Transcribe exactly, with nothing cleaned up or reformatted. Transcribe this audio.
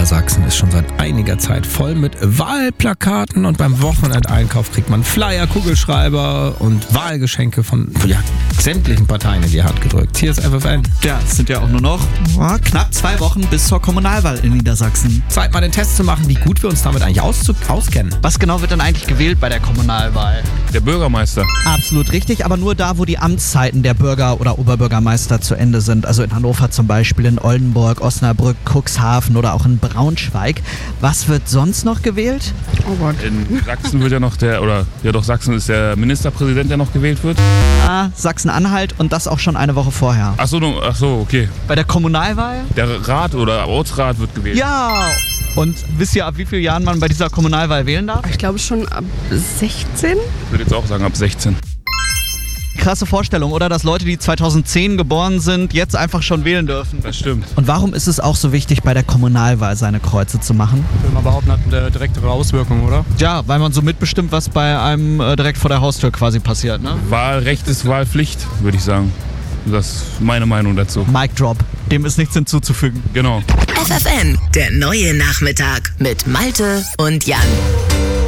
Niedersachsen ist schon seit einiger Zeit voll mit Wahlplakaten und beim Wochenendeinkauf kriegt man Flyer, Kugelschreiber und Wahlgeschenke von ja, sämtlichen Parteien in die Hand gedrückt. Hier ist F F N. Ja, es sind ja auch nur noch ja, knapp zwei Wochen bis zur Kommunalwahl in Niedersachsen. Zeit mal den Test zu machen, wie gut wir uns damit eigentlich auszu- auskennen. Was genau wird denn eigentlich gewählt bei der Kommunalwahl? Der Bürgermeister. Absolut richtig, aber nur da, wo die Amtszeiten der Bürger- oder Oberbürgermeister zu Ende sind. Also in Hannover zum Beispiel, in Oldenburg, Osnabrück, Cuxhaven oder auch in Braunschweig. Was wird sonst noch gewählt? Oh Gott. In Sachsen wird ja noch der, oder ja doch, Sachsen ist der Ministerpräsident, der noch gewählt wird. Ah, Sachsen-Anhalt und das auch schon eine Woche vorher. Ach so, ach so, okay. Bei der Kommunalwahl? Der Rat oder Ortsrat wird gewählt. Ja! Und wisst ihr, ab wie vielen Jahren man bei dieser Kommunalwahl wählen darf? Ich glaube schon ab sechzehn. Ich würde jetzt auch sagen ab sechzehn. Krasse Vorstellung, oder? Dass Leute, die zweitausendzehn geboren sind, jetzt einfach schon wählen dürfen. Das stimmt. Und warum ist es auch so wichtig, bei der Kommunalwahl seine Kreuze zu machen? Ich würde mal behaupten, hat eine direktere Auswirkung, oder? Ja, weil man so mitbestimmt, was bei einem äh, direkt vor der Haustür quasi passiert, ne? Wahlrecht ist Wahlpflicht, würde ich sagen. Das ist meine Meinung dazu. Mic Drop. Dem ist nichts hinzuzufügen. Genau. F F N, der neue Nachmittag mit Malte und Jan.